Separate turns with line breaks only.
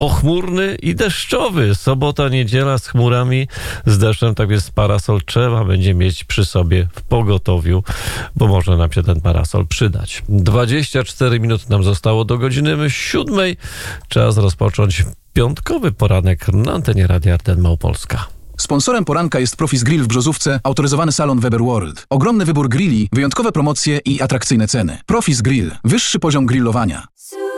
pochmurny i deszczowy. Sobota, niedziela z chmurami, z deszczem, tak więc parasol trzeba będzie mieć przy sobie w pogotowiu, bo może nam się ten parasol przydać. 24 minuty nam zostało do godziny 7. Czas rozpocząć piątkowy poranek na antenie Radia Arden Małopolska.
Sponsorem poranka jest Profis Grill w Brzozówce, autoryzowany salon Weber World. Ogromny wybór grilli, wyjątkowe promocje i atrakcyjne ceny. Profis Grill. Wyższy poziom grillowania.